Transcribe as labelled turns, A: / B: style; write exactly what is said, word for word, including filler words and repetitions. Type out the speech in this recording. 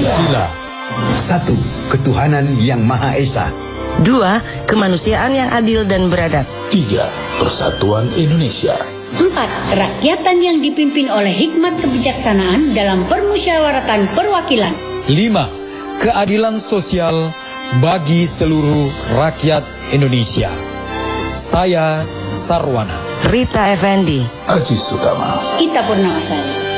A: Pancasila.
B: Satu, ketuhanan yang Maha Esa.
C: Dua, kemanusiaan yang adil dan beradab.
A: Tiga, persatuan Indonesia.
D: Empat, kerakyatan yang dipimpin oleh hikmat kebijaksanaan dalam permusyawaratan perwakilan.
E: Lima, keadilan sosial bagi seluruh rakyat Indonesia. Saya Sarwana.
C: Rita Effendi.
A: Aziz Utama.
D: Ita Purnawasari.